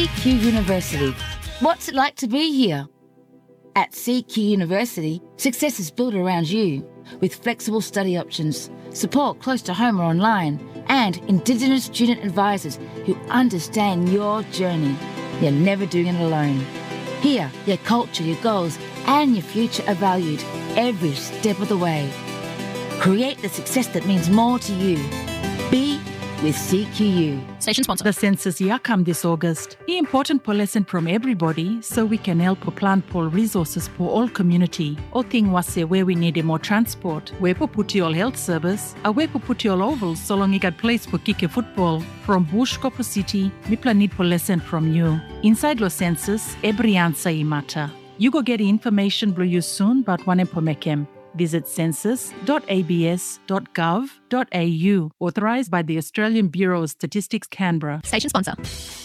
CQ University. What's it like to be here? At CQ University, success is built around you, with flexible study options, support close to home or online, and Indigenous student advisors who understand your journey. You're never doing it alone. Here, your culture, your goals, and your future are valued every step of the way. Create the success that means more to you. Be with CQU. Station sponsor. The census yakam this August. The important po lesson from everybody so we can help plan po resources for all community. O thing wase where we need more transport. Where po put all health service. Where po put all ovals so long you got place for kick football. From Bush Kopo City, Mipla need po lesson from you. Inside lo census, every answer matter. You go get information blue you soon but one po mekem. Visit census.abs.gov.au. Authorised by the Australian Bureau of Statistics, Canberra. Station sponsor.